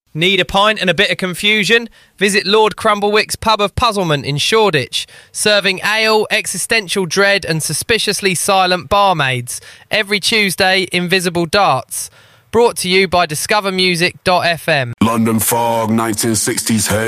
Need a pint and a bit of confusion? Visit Lord Crumblewick's Pub of Puzzlement in Shoreditch, serving ale, existential dread and suspiciously silent barmaids. Every Tuesday, Invisible Darts. Brought to you by discovermusic.fm. London fog, 1960s hair.